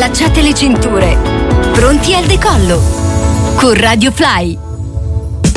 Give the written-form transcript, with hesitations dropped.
Allacciate le cinture. Pronti al decollo. Con Radio Fly.